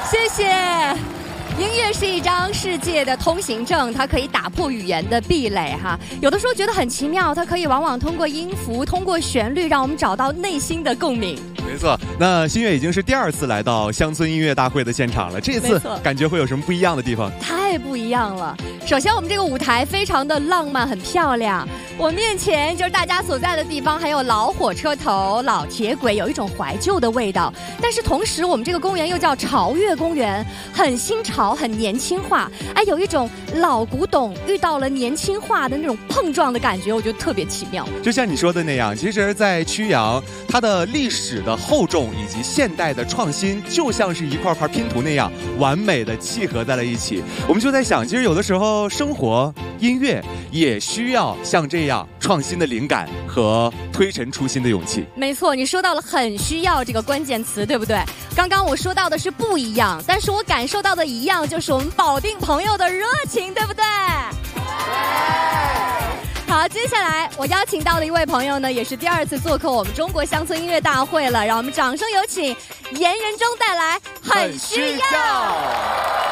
谢谢。音乐是一张世界的通行证，它可以打破语言的壁垒哈。有的时候觉得很奇妙，它可以往往通过音符、通过旋律，让我们找到内心的共鸣。 没错，那新月已经是第2次来到乡村音乐大会的现场了，这次感觉会有什么不一样的地方？ 太不一样了。首先，我们这个舞台非常的浪漫，很漂亮。我面前就是大家所在的地方，还有老火车头、老铁轨，有一种怀旧的味道。但是同时，我们这个公园又叫潮越公园，很新潮，很年轻化。哎，有一种老古董遇到了年轻化的那种碰撞的感觉，我觉得特别奇妙。 就像你说的那样，其实在曲阳，它的历史的厚重以及现代的创新，就像是一块块拼图那样，完美的契合在了一起。我们就在想，其实有的时候生活音乐也需要像这样创新的灵感和推陈出新的勇气。 没错，你说到了很需要这个关键词，对不对？刚刚我说到的是不一样，但是我感受到的一样，就是我们保定朋友的热情，对不对？好，接下来我邀请到的一位朋友呢，也是第2次做客我们中国乡村音乐大会了，让我们掌声有请严仁中带来《很需要》。